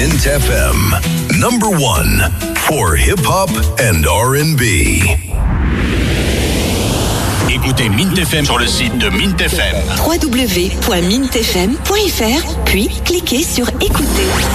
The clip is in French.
Mint FM, number one for hip-hop and R&B. Écoutez Mint FM sur le site de Mint FM. www.mintfm.fr, puis cliquez sur écouter.